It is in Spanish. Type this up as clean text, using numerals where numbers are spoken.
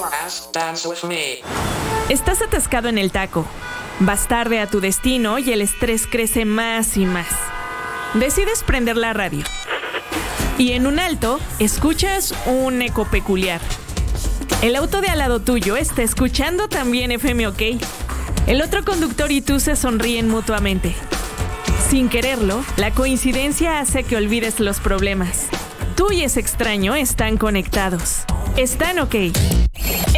Dance with me. Estás atascado en el taco. Vas tarde a tu destino y el estrés crece más y más. Decides prender la radio. Y en un alto, escuchas un eco peculiar. El auto de al lado tuyo está escuchando también FM OK. El otro conductor y tú se sonríen mutuamente. Sin quererlo, la coincidencia hace que olvides los problemas. Tú y ese extraño están conectados. Están OK.